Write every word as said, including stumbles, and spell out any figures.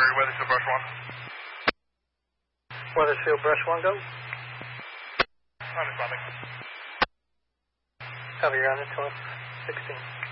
Carrier, Weathersfield, Brush one. Weathersfield, Brush one, go. I'm responding. Copy, you're on the twelve sixteen.